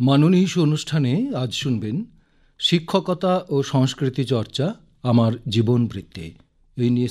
মাননীয় অনুষ্ঠানে আজ শুনবেন শিক্ষকতা ও সংস্কৃতি চর্চা আমার জীবন বৃত্তে। এই নিয়ে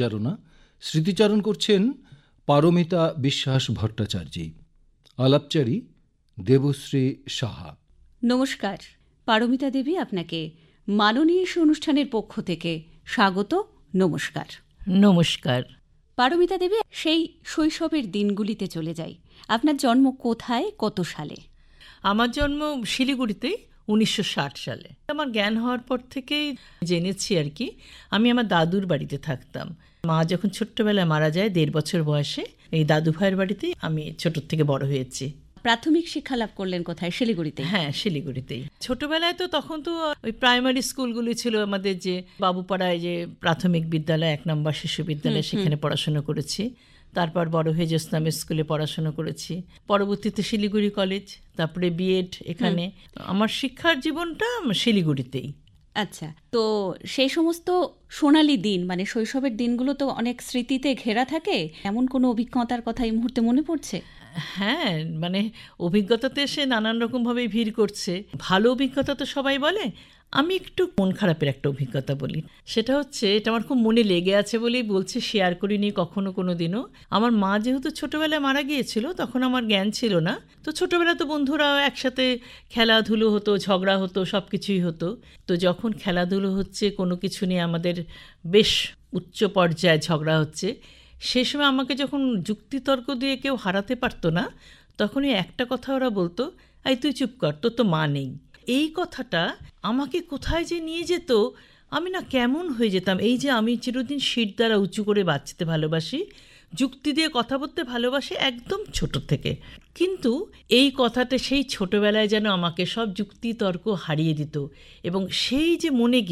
স্মৃতিচারণ করছেন পারমিতা বিশ্বাস ভট্টাচার্য। আলাপচারী দেবশ্রী সাহা। নমস্কার, পারমিতা দেবী আপনাকে মাননীয় অনুষ্ঠানের পক্ষ থেকে স্বাগত। নমস্কার। নমস্কার। পারমিতা দেবী, সেই শৈশবের দিনগুলিতে চলে যাই। আপনার জন্ম কোথায়, কত সালে? আমার জন্ম শিলিগুড়িতে 1960 সালে। আমার জ্ঞান হওয়ার পর থেকেই জেনেছি আর কি। আমি আমার দাদুর বাড়িতে থাকতাম। মা যখন ছোট্টবেলায় মারা যায় 1.5 বছর বয়সে, এই দাদু ভাইয়ের বাড়িতেই আমি ছোট থেকে বড় হয়েছি। প্রাথমিক শিক্ষা লাভ করলেন কোথায়? শিলিগুড়িতে? হ্যাঁ, শিলিগুড়িতেই। ছোটবেলায় তো তখন তো ওই প্রাইমারি স্কুলগুলি ছিল আমাদের, যে বাবুপাড়ায় যে প্রাথমিক বিদ্যালয়, 1 নম্বর শিশু বিদ্যালয়, সেখানে পড়াশোনা করেছি। তারপর বড় হয়ে জ্যোৎস্নামের স্কুলে পড়াশোনা করেছি। পরবর্তীতে শিলিগুড়ি কলেজ, তারপরে বিএড এখানে। আমার শিক্ষার জীবনটা শিলিগুড়িতেই। আচ্ছা, তো সেই সমস্ত সোনালী দিন, মানে শৈশবের দিনগুলো তো অনেক স্মৃতিতে ঘেরা থাকে। এমন কোনো অভিজ্ঞতার কথা এই মুহূর্তে মনে পড়ছে? হ্যাঁ, মানে অভিজ্ঞতাতে সে নানান রকমভাবে ভিড় করছে। ভালো অভিজ্ঞতা তো সবাই বলে, আমি একটু মন খারাপের একটা অভিজ্ঞতা বলি। সেটা হচ্ছে, এটা আমার খুব মনে লেগে আছে বলেই বলছি, শেয়ার করিনি কখনো কোনো দিনও। আমার মা যেহেতু ছোটবেলায় মারা গিয়েছিল, তখন আমার জ্ঞান ছিল না। তো ছোটবেলা তো বন্ধুরা একসাথে খেলাধুলো হতো, ঝগড়া হতো, সব কিছুই হতো। তো যখন খেলাধুলো হচ্ছে, কোনো কিছু নিয়ে আমাদের বেশ উচ্চ পর্যায়ে ঝগড়া হচ্ছে, সে সময় আমাকে যখন যুক্তিতর্ক দিয়ে কেউ হারাতে পারতো না, তখনই একটা কথা ওরা বলতো, এই তুই চুপ কর, তোর তো মা নেই। এই কথাটা আমাকে কোথায় যে নিয়ে যেত, আমি না কেমন হয়ে যেতাম। এই যে আমি চিরদিন শির দ্বারা উঁচু করে বাঁচতে ভালোবাসি, যুক্তি দিয়ে কথা বলতে ভালোবাসি একদম ছোট থেকে, কিন্তু এই কথাটা সেই ছোটবেলায় যেন আমাকে সব যুক্তি তর্ক হারিয়ে দিত। এবং সেই যে মনে